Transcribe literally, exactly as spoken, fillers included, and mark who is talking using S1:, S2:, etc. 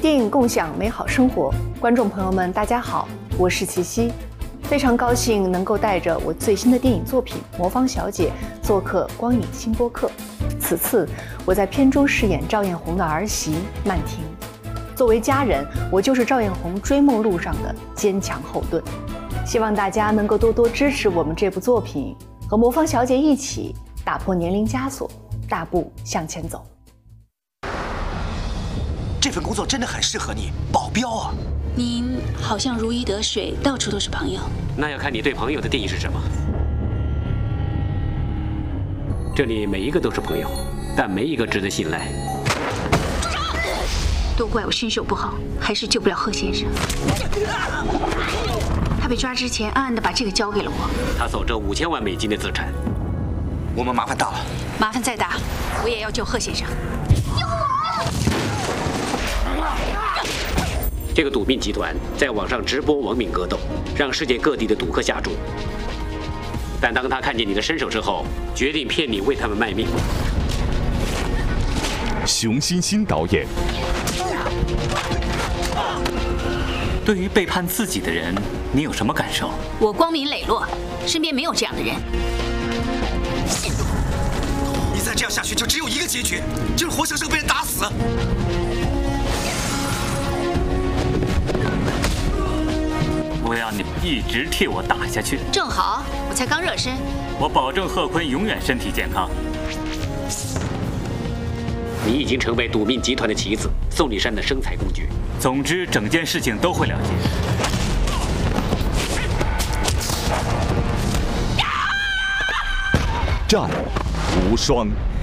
S1: 电影共享美好生活，观众朋友们，大家好，我是齐溪，非常高兴能够带着我最新的电影作品《魔方小姐》做客光影新播客。此次我在片中饰演赵艳红的儿媳曼婷，作为家人，我就是赵艳红追梦路上的坚强后盾。希望大家能够多多支持我们这部作品，和魔方小姐一起打破年龄枷锁，大步向前走。
S2: 这份工作真的很适合你，保镖啊！
S3: 您好像如鱼得水，到处都是朋友。
S4: 那要看你对朋友的定义是什么。这里每一个都是朋友，但没一个值得信赖。
S3: 都怪我身手不好，还是救不了贺先生。他被抓之前，暗暗地把这个交给了我。
S4: 他守着五千万美金的资产。
S2: 我们麻烦大了。
S3: 麻烦再大，我也要救贺先生。
S4: 这个赌命集团在网上直播亡命格斗，让世界各地的赌客下注。但当他看见你的身手之后，决定骗你为他们卖命。
S5: 熊欣欣导演。
S6: 对于背叛自己的人，你有什么感受？
S3: 我光明磊落，身边没有这样的人。
S2: 你再这样下去，就只有一个结局，就是活生生被人打死。
S6: 我要你一直替我打下去。
S3: 正好，我才刚热身。
S6: 我保证贺坤永远身体健康。
S4: 你已经成为赌命集团的棋子，宋丽珊的生财工具。
S6: 总之，整件事情都会了结。
S5: 战无双。